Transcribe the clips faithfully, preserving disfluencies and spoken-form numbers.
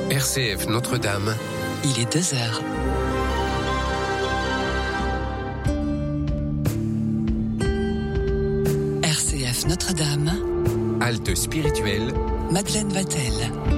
R C F Notre-Dame. Il est deux heures. R C F Notre-Dame. Halte spirituelle. Madeleine Vatel.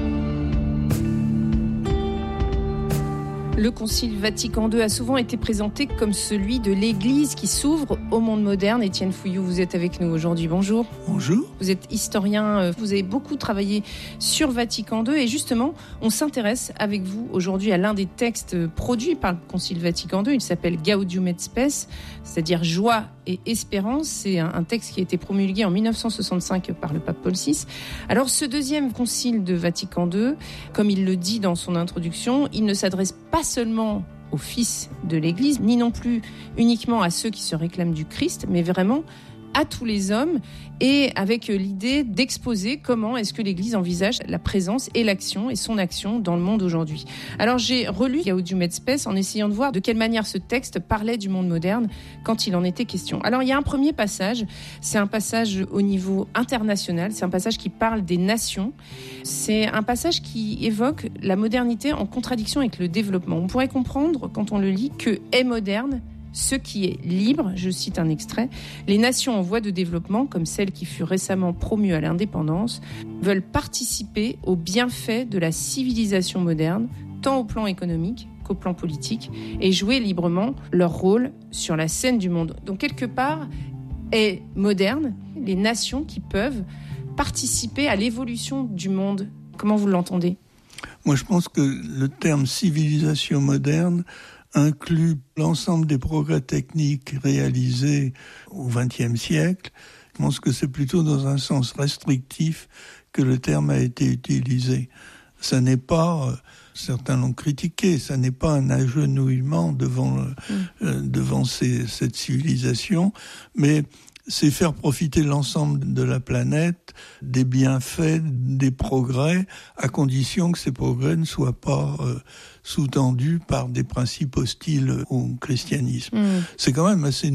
Le Concile Vatican deux a souvent été présenté comme celui de l'Église qui s'ouvre au monde moderne. Étienne Fouillou, vous êtes avec nous aujourd'hui. Bonjour. Bonjour. Vous êtes historien, vous avez beaucoup travaillé sur Vatican deux et justement, on s'intéresse avec vous aujourd'hui à l'un des textes produits par le Concile Vatican deux. Il s'appelle Gaudium et Spes, c'est-à-dire joie et espérance. C'est un texte qui a été promulgué en dix-neuf cent soixante-cinq par le pape Paul six. Alors ce deuxième concile de Vatican deux, comme il le dit dans son introduction, il ne s'adresse pas seulement aux fils de l'Église, ni non plus uniquement à ceux qui se réclament du Christ, mais vraiment à tous les hommes, et avec l'idée d'exposer comment est-ce que l'Église envisage la présence et l'action et son action dans le monde aujourd'hui. Alors j'ai relu Gaudium et Spes en essayant de voir de quelle manière ce texte parlait du monde moderne quand il en était question. Alors il y a un premier passage, c'est un passage au niveau international, c'est un passage qui parle des nations, c'est un passage qui évoque la modernité en contradiction avec le développement. On pourrait comprendre quand on le lit que est moderne ce qui est libre, je cite un extrait, les nations en voie de développement, comme celle qui fut récemment promue à l'indépendance, veulent participer aux bienfaits de la civilisation moderne, tant au plan économique qu'au plan politique, et jouer librement leur rôle sur la scène du monde. Donc quelque part, est moderne les nations qui peuvent participer à l'évolution du monde. Comment vous l'entendez ? Moi, je pense que le terme civilisation moderne inclut l'ensemble des progrès techniques réalisés au vingtième siècle. Je pense que c'est plutôt dans un sens restrictif que le terme a été utilisé. Ça n'est pas, certains l'ont critiqué, ça n'est pas un agenouillement devant, mmh. euh, devant ces, cette civilisation, mais c'est faire profiter l'ensemble de la planète des bienfaits, des progrès, à condition que ces progrès ne soient pas euh, sous-tendus par des principes hostiles au christianisme. Mmh. C'est quand même assez